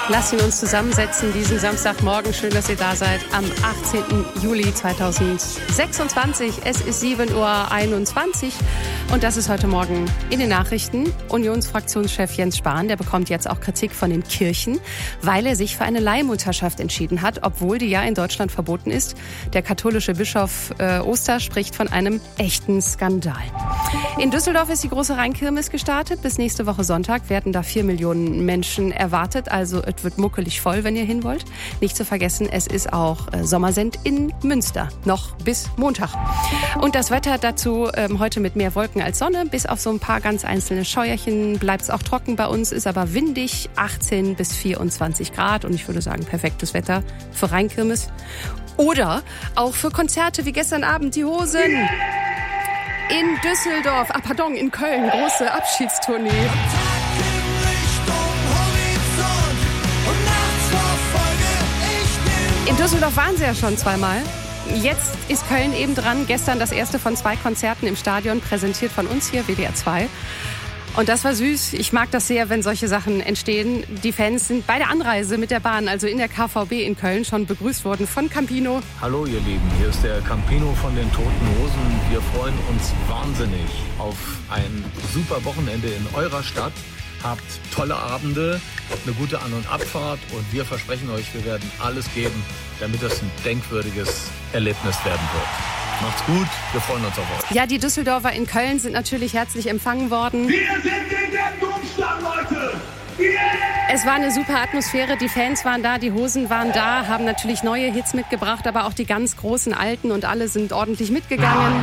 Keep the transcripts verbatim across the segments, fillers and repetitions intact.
Lasst ihn uns zusammensetzen diesen Samstagmorgen. Schön, dass ihr da seid. Am achtzehnten Juli zweitausendsechsundzwanzig. Es ist sieben Uhr einundzwanzig. Und das ist heute Morgen in den Nachrichten. Unionsfraktionschef Jens Spahn, der bekommt jetzt auch Kritik von den Kirchen, weil er sich für eine Leihmutterschaft entschieden hat, obwohl die ja in Deutschland verboten ist. Der katholische Bischof äh, Oster spricht von einem echten Skandal. In Düsseldorf ist die große Rheinkirmes gestartet. Bis nächste Woche Sonntag werden da vier Millionen Menschen erwartet. Also es wird muckelig voll, wenn ihr hin wollt. Nicht zu vergessen, es ist auch äh, Sommersend in Münster. Noch bis Montag. Und das Wetter dazu ähm, heute mit mehr Wolken als Sonne. Bis auf so ein paar ganz einzelne Scheuerchen bleibt es auch trocken bei uns. Ist aber windig. achtzehn bis vierundzwanzig Grad. Und ich würde sagen, perfektes Wetter für Rheinkirmes. Oder auch für Konzerte wie gestern Abend die Hosen. In Düsseldorf, ah pardon, in Köln, große Abschiedstournee. In Düsseldorf waren sie ja schon zweimal. Jetzt ist Köln eben dran. Gestern das erste von zwei Konzerten im Stadion, präsentiert von uns hier, W D R zwei. Und das war süß. Ich mag das sehr, wenn solche Sachen entstehen. Die Fans sind bei der Anreise mit der Bahn, also in der K V B in Köln, schon begrüßt worden von Campino. Hallo ihr Lieben, hier ist der Campino von den Toten Hosen. Wir freuen uns wahnsinnig auf ein super Wochenende in eurer Stadt. Habt tolle Abende, eine gute An- und Abfahrt und wir versprechen euch, wir werden alles geben, damit das ein denkwürdiges Erlebnis werden wird. Macht's gut, wir freuen uns auf euch. Ja, die Düsseldorfer in Köln sind natürlich herzlich empfangen worden. Wir sind in der Domstadt, Leute! Yeah! Es war eine super Atmosphäre, die Fans waren da, die Hosen waren da, haben natürlich neue Hits mitgebracht, aber auch die ganz großen alten und alle sind ordentlich mitgegangen.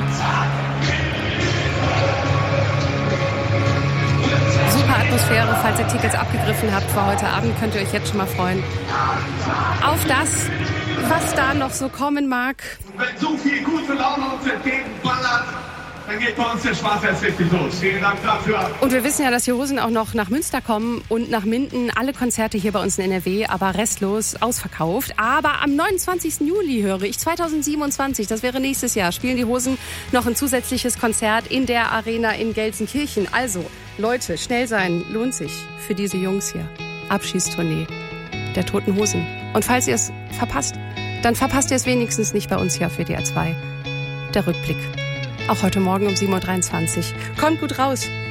Super Atmosphäre, falls ihr Tickets abgegriffen habt für heute Abend, könnt ihr euch jetzt schon mal freuen auf das, was da noch so kommen mag. Wenn so viel gute Laune uns entgegenballert, dann geht bei uns der Spaß erst richtig los. Vielen Dank dafür. Und wir wissen ja, dass die Hosen auch noch nach Münster kommen und nach Minden. Alle Konzerte hier bei uns in N R W, aber restlos ausverkauft. Aber am neunundzwanzigsten Juli höre ich, zweitausendsiebenundzwanzig, das wäre nächstes Jahr, spielen die Hosen noch ein zusätzliches Konzert in der Arena in Gelsenkirchen. Also, Leute, schnell sein, lohnt sich für diese Jungs hier. Abschiedstournee der Toten Hosen. Und falls ihr es verpasst, dann verpasst ihr es wenigstens nicht bei uns hier auf W D R zwei. Der Rückblick. Auch heute Morgen um sieben Uhr dreiundzwanzig. Kommt gut raus.